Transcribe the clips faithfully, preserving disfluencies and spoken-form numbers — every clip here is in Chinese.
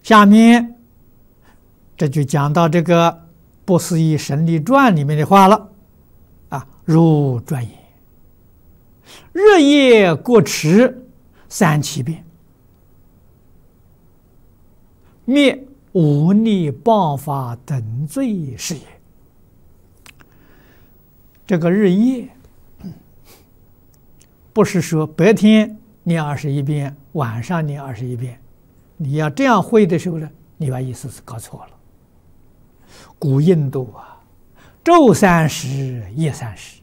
下面这就讲到这个《不思议神力传》里面的话了啊，如传言，日夜过持三七遍，灭无逆谤法等罪是也。这个日夜不是说白天念二十一遍，晚上念二十一遍。你要这样会的时候呢，你把意思是搞错了。古印度啊，昼三时，夜三时，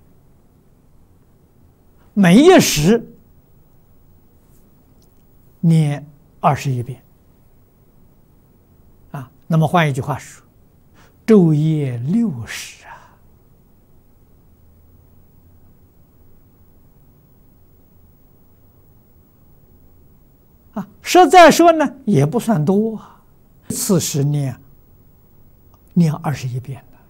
每一时念二十一遍啊。那么换一句话说，昼夜六时啊。啊，实在说呢，也不算多啊。次十念念二十一遍的，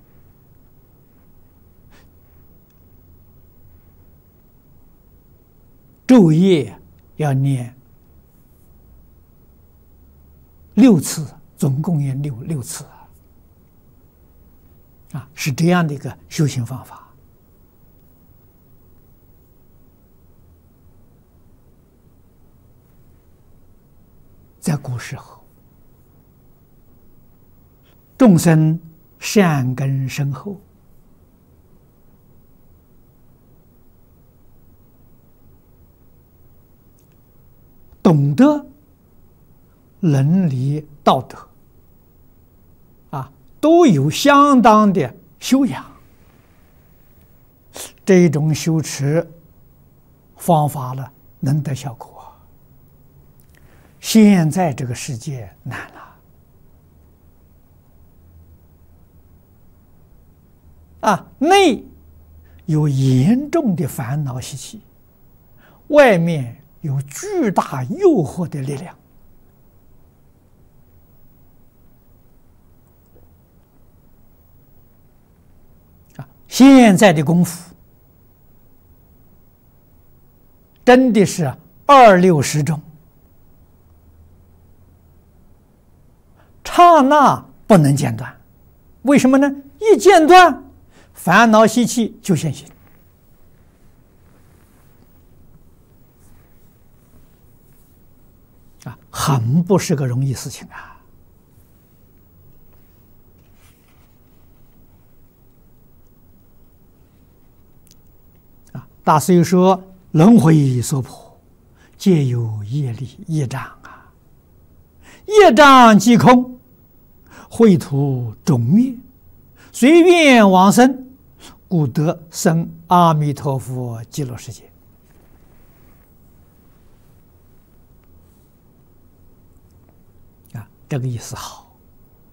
昼夜要念六次，总共念六六次啊。啊，是这样的一个修行方法。在古时候，众生善根深厚，懂得伦理道德啊，都有相当的修养。这种修持方法呢，能得效果。现在这个世界难了啊，内有严重的烦恼习气，外面有巨大诱惑的力量啊。现在的功夫真的是二六时中，刹那不能间断。为什么呢？一间断，烦恼习气就现行啊，很不是个容易事情啊。啊，大师又说，轮回所迫，皆有业力业障啊，业障即空，秽土终灭，随愿往生，故得生阿弥陀佛极乐世界。啊，这个意思好。